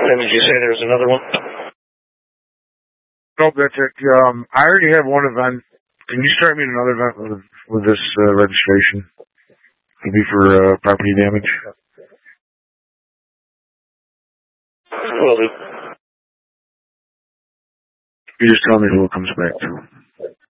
And did you say there was another one? Nope, that's it. I already have one event. Can you start me another event with this registration? It'll be for property damage. Will do. You just tell me who it comes back to.